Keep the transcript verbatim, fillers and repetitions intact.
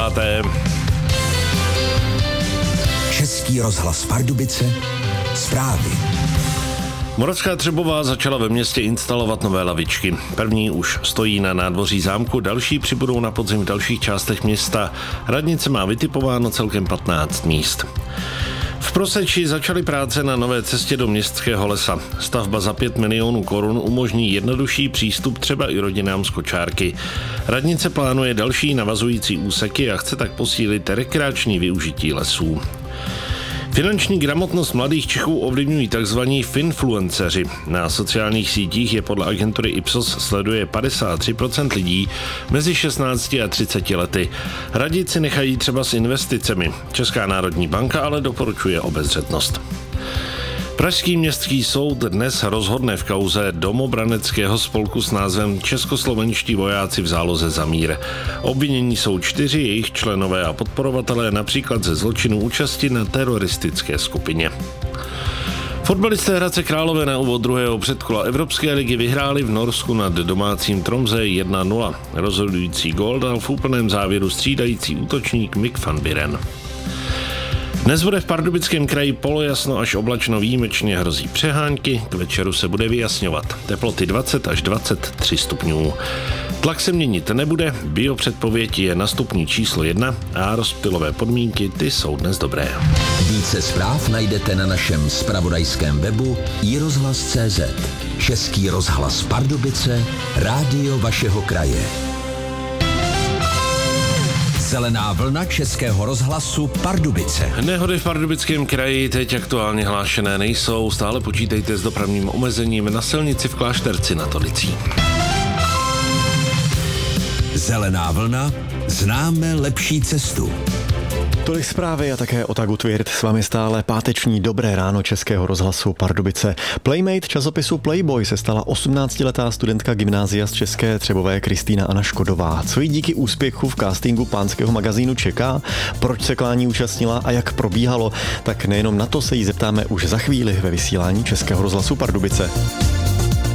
deváté. Český rozhlas Pardubice, zprávy. Moravská Třebová začala ve městě instalovat nové lavičky. První už stojí na nádvoří zámku, další přibudou na podzim v dalších částech města. Radnice má vytipováno celkem patnáct míst. V Proseči začaly práce na nové cestě do Městského lesa. Stavba za pět milionů korun umožní jednodušší přístup třeba i rodinám z kočárky. Radnice plánuje další navazující úseky a chce tak posílit rekreační využití lesů. Finanční gramotnost mladých Čechů ovlivňují tzv. Finfluenceři. Na sociálních sítích je podle agentury Ipsos sleduje padesát tři procent lidí mezi šestnácti a třiceti lety. Radit si nechají třeba s investicemi. Česká národní banka ale doporučuje obezřetnost. Pražský městský soud dnes rozhodne v kauze domobraneckého spolku s názvem Českoslovenští vojáci v záloze za mír. Obvinění jsou čtyři jejich členové a podporovatelé například ze zločinu účasti na teroristické skupině. Fotbalisté Hradce Králové na úvod druhého předkola Evropské ligy vyhráli v Norsku nad domácím Tromsø jedna nula. Rozhodující gól dal v úplném závěru střídající útočník Mick van Buren. Dnes bude v Pardubickém kraji polojasno až oblačno, výjimečně hrozí přehánky, k večeru se bude vyjasňovat. Teploty dvacet až dvacet tři stupňů. Tlak se měnit nebude, biopředpověď je na stupni číslo jedna a rozptylové podmínky ty jsou dnes dobré. Více zpráv najdete na našem zpravodajském webu i rozhlas tečka cé zet. Český rozhlas Pardubice, rádio vašeho kraje. Zelená vlna Českého rozhlasu Pardubice. Nehody v Pardubickém kraji teď aktuálně hlášené nejsou, stále počítejte s dopravním omezením na silnici v Klášterci nad Orlicí. Zelená vlna, známe lepší cestu. Tolik zprávy a také Otaku Tvirt. S vámi stále páteční dobré ráno Českého rozhlasu Pardubice. Playmate časopisu Playboy se stala osmnáctiletá studentka gymnázia z České Třebové Kristýna Anna Škodová. Co jí díky úspěchu v castingu pánského magazínu čeká, proč se klání účastnila a jak probíhalo, tak nejenom na to se jí zeptáme už za chvíli ve vysílání Českého rozhlasu Pardubice.